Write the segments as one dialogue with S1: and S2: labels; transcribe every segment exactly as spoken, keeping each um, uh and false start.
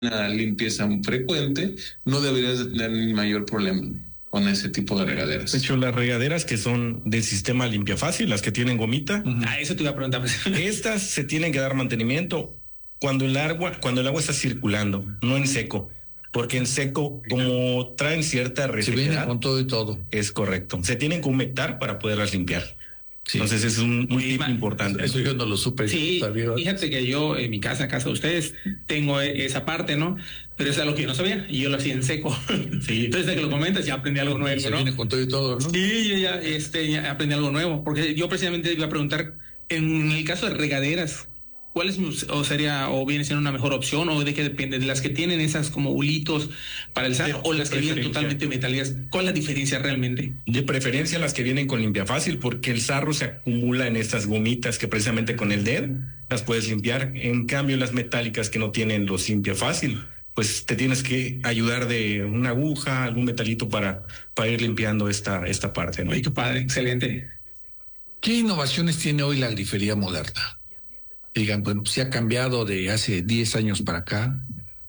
S1: una limpieza frecuente, no deberías de tener ni mayor problema con ese tipo de regaderas.
S2: De hecho, las regaderas que son del sistema limpia fácil, las que tienen gomita,
S3: uh-huh. ah, eso te iba a preguntar.
S2: Estas se tienen que dar mantenimiento cuando el agua, cuando el agua está circulando, no en seco. Porque en seco, como traen cierta resequedad,
S4: se viene con todo y todo.
S2: Es correcto. Se tienen que humectar para poderlas limpiar. Sí. Entonces es un, un tip importante.
S4: Eso yo no lo supe.
S3: Sí, fíjate que yo en mi casa, casa de ustedes, tengo esa parte, ¿no? Pero es algo que yo no sabía y yo lo hacía en seco. Sí. Entonces de que lo comentas ya aprendí algo nuevo,
S4: se
S3: ¿no?
S4: viene con todo y todo, ¿no?
S3: Sí, yo ya, este, ya aprendí algo nuevo. Porque yo precisamente iba a preguntar, en el caso de regaderas, ¿cuál es o sería o viene siendo una mejor opción o de qué depende? ¿De las que tienen esas como hulitos para el sarro o las que vienen totalmente metálicas? ¿Cuál es la diferencia realmente?
S2: De preferencia las que vienen con limpia fácil, porque el sarro se acumula en estas gomitas que precisamente con el dedo las puedes limpiar. En cambio las metálicas que no tienen los limpia fácil, pues te tienes que ayudar de una aguja, algún metalito para, para ir limpiando esta, esta parte, ¿no?
S3: Ay, qué padre, excelente.
S4: ¿Qué innovaciones tiene hoy la grifería moderna? Digan, bueno, se ha cambiado de hace diez años para acá.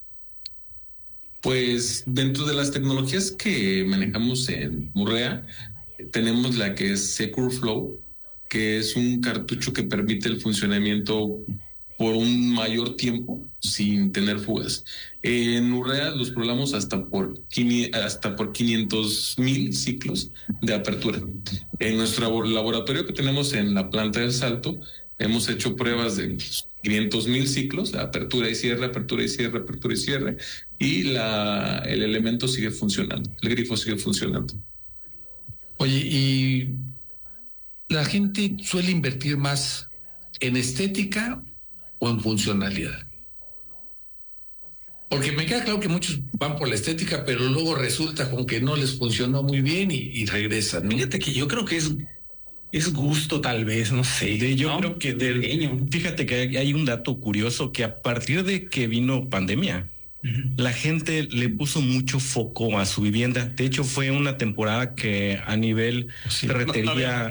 S1: Pues dentro de las tecnologías que manejamos en Murrea, tenemos la que es Secure Flow, que es un cartucho que permite el funcionamiento por un mayor tiempo sin tener fugas. En Murrea los programamos hasta por hasta por quinientos mil ciclos de apertura. En nuestro laboratorio que tenemos en la planta del Salto, hemos hecho pruebas de quinientos mil ciclos, apertura y cierre, apertura y cierre, apertura y cierre, y la, el elemento sigue funcionando, el grifo sigue funcionando.
S4: Oye, ¿y la gente suele invertir más en estética o en funcionalidad? Porque me queda claro que muchos van por la estética, pero luego resulta con que no les funcionó muy bien y, y regresan, ¿no?
S3: Fíjate que yo creo que es... Es gusto, tal vez, no sé.
S2: De, yo
S3: ¿no?
S2: creo que del, fíjate que hay, hay un dato curioso que a partir de que vino pandemia, uh-huh. la gente le puso mucho foco a su vivienda. De hecho, fue una temporada que a nivel sí, ferretería,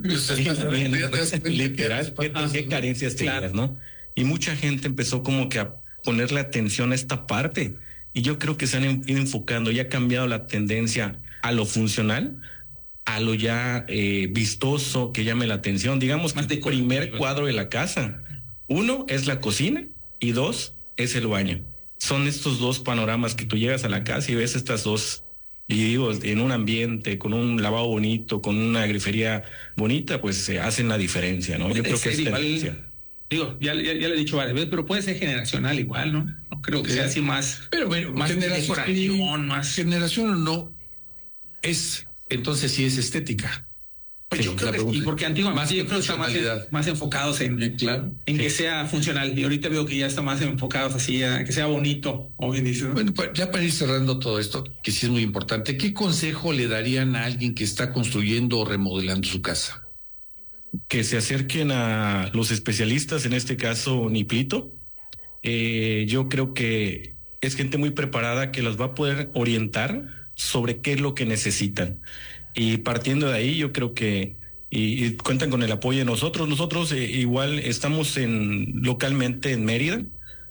S2: literal, qué carencias tenías, ¿no? Y mucha gente empezó como que a ponerle atención a esta parte. Y yo creo que se han ido enfocando y ha cambiado la tendencia a lo funcional, a lo ya eh, vistoso, que llame la atención. Digamos más que el primer cuadro de la casa, uno es la cocina y dos es el baño. Son estos dos panoramas que tú llegas a la casa y ves estas dos, y digo, en un ambiente, con un lavabo bonito, con una grifería bonita, pues se eh, hacen la diferencia, ¿no? Yo creo que es
S3: igual, digo, ya, ya, ya le he dicho varias veces, pero puede ser generacional igual, ¿no? No creo que sí. sea así más,
S4: pero bueno,
S3: más
S4: generación, más generación o no es... Entonces sí es estética.
S3: Pues yo creo que, y porque antiguamente más yo creo que está más, más enfocados en,
S4: sí, claro,
S3: en
S4: sí.
S3: que sea funcional. Y ahorita veo que ya está más enfocados así, a que sea bonito, o bien dices, ¿no?
S4: Bueno, pues ya para ir cerrando todo esto, que sí es muy importante, ¿qué consejo le darían a alguien que está construyendo o remodelando su casa?
S2: Que se acerquen a los especialistas, en este caso Niplito. Eh, yo creo que es gente muy preparada que los va a poder orientar sobre qué es lo que necesitan. Y partiendo de ahí, yo creo que y, y cuentan con el apoyo de nosotros. Nosotros eh, igual estamos en localmente en Mérida.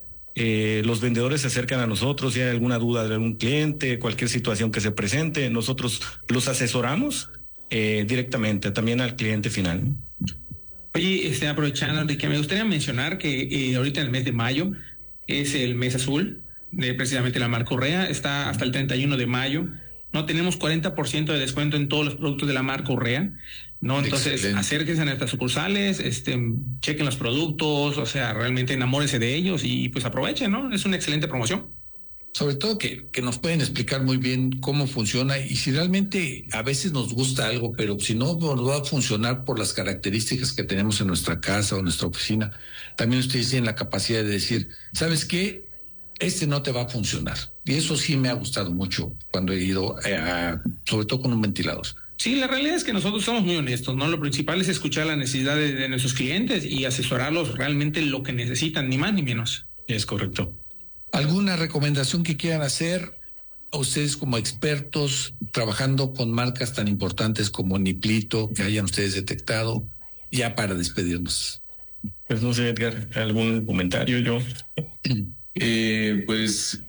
S2: Eh, los vendedores se acercan a nosotros si hay alguna duda de algún cliente, cualquier situación que se presente, nosotros los asesoramos eh, directamente también al cliente final.
S3: Oye, este, aprovechando de que me gustaría mencionar que eh, ahorita en el mes de mayo es el mes azul de precisamente la marca Urrea, está hasta el treinta y uno de mayo. No tenemos cuarenta por ciento de descuento en todos los productos de la marca Urrea, ¿no? Entonces, excelente. Acérquense a nuestras sucursales, este, chequen los productos, o sea, realmente enamórense de ellos y pues aprovechen, ¿no? Es una excelente promoción.
S4: Sobre todo que, que nos pueden explicar muy bien cómo funciona y si realmente a veces nos gusta algo, pero si no nos va a funcionar por las características que tenemos en nuestra casa o nuestra oficina, también ustedes tienen la capacidad de decir, ¿sabes qué? Este no te va a funcionar. Y eso sí me ha gustado mucho cuando he ido, a, sobre todo con un ventilador.
S3: Sí, la realidad es que nosotros somos muy honestos, ¿no? Lo principal es escuchar las necesidades de, de nuestros clientes y asesorarlos realmente lo que necesitan, ni más ni menos.
S2: Es correcto.
S4: ¿Alguna recomendación que quieran hacer a ustedes como expertos trabajando con marcas tan importantes como Niplito, que hayan ustedes detectado, ya para despedirnos?
S2: Pues no sé, Edgar, ¿algún comentario yo?
S1: Eh, pues